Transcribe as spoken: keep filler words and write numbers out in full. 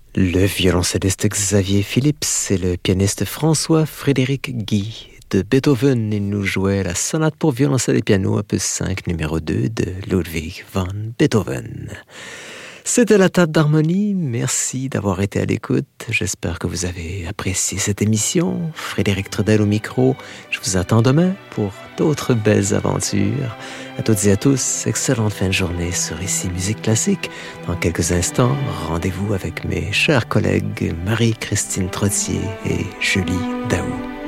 Le violoncelliste Xavier Phillips et le pianiste François-Frédéric Guy de Beethoven. Ils nous jouaient la sonate pour violoncelle et piano, opus cinq, numéro deux de Ludwig van Beethoven. C'était la table d'harmonie. Merci d'avoir été à l'écoute. J'espère que vous avez apprécié cette émission. Frédéric Trudel au micro. Je vous attends demain pour d'autres belles aventures. À toutes et à tous, excellente fin de journée sur Ici Musique Classique. Dans quelques instants, rendez-vous avec mes chers collègues Marie-Christine Trottier et Julie Daou.